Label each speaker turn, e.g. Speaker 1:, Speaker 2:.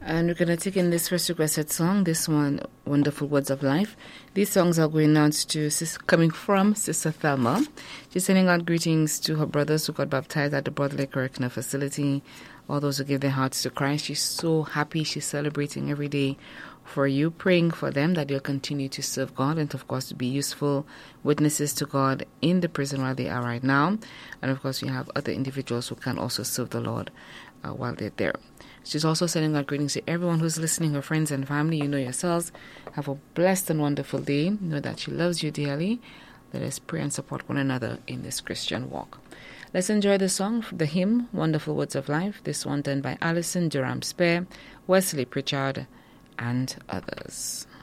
Speaker 1: And we're going to take in this first requested song, this one, Wonderful Words of Life. These songs are going out to, coming from Sister Thelma. She's sending out greetings to her brothers who got baptized at the Brotherly Correctional Facility, all those who give their hearts to Christ. She's so happy. She's celebrating every day for you, praying for them that they'll continue to serve God and, of course, to be useful witnesses to God in the prison where they are right now. And, of course, we have other individuals who can also serve the Lord while they're there. She's also sending out greetings to everyone who's listening, her friends and family. You know yourselves. Have a blessed and wonderful day. Know that she loves you dearly. Let us pray and support one another in this Christian walk. Let's enjoy the song, the hymn, Wonderful Words of Life. This one done by Alison Durham Spare, Wesley Pritchard, and others.